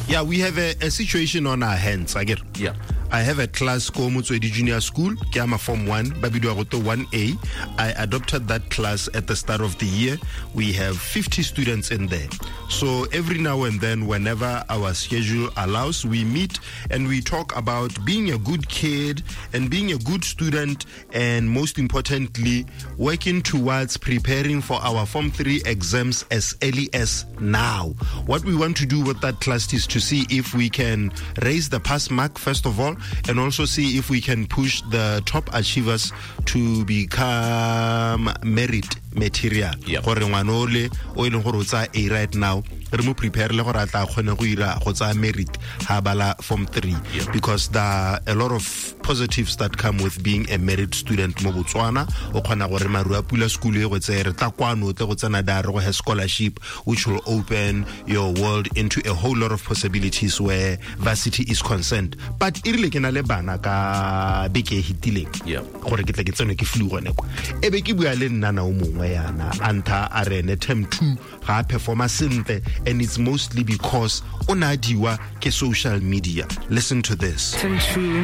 Yeah, we have a situation on our hands. I have a class called Motswedi Junior School, Kiama Form 1, Babidwa Roto 1A. I adopted that class at the start of the year. We have 50 students in there. So every now and then, whenever our schedule allows, we meet and we talk about being a good kid and being a good student, and most importantly, working towards preparing for our Form 3 exams as early as now. What we want to do with that class is to see if we can raise the pass mark, first of all, and also see if we can push the top achievers to become merit material. Gore ngwana ole o ile gore o tsa A right now, re mo prepare le gore a tla kgone go ira go tsa merit ha bala Form 3, because there are a lot of positives that come with being a merit student mo Botswana. O khona gore maru a pula school e go tsere tla kwano tle go tsena dare go have scholarship, which will open your world into a whole lot of possibilities where varsity is concerned. But irile ke na le bana ka beke hitileng gore ke tle ke tsene ke flu gone kwa e be ke bua le nna na o mongwe yana anta arene term 2 ga performa sentle, and it's mostly because ona diwa ke social media. Listen to this.